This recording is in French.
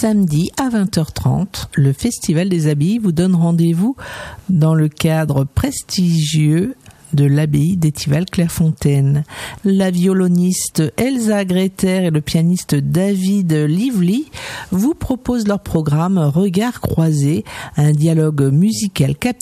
samedi à 20h30, le Festival des Abbayes vous donne rendez-vous dans le cadre prestigieux de l'abbaye d'Étival-Clairefontaine. La violoniste Elsa Greter et le pianiste David Lively vous proposent leur programme Regards croisés, un dialogue musical captivant